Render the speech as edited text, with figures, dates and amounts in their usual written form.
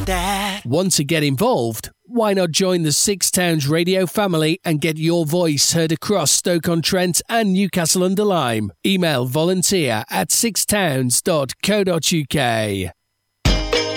that. Want to get involved? Why not join the Six Towns radio family and get your voice heard across Stoke-on-Trent and Newcastle-under-Lyme? Email volunteer@sixtowns.co.uk.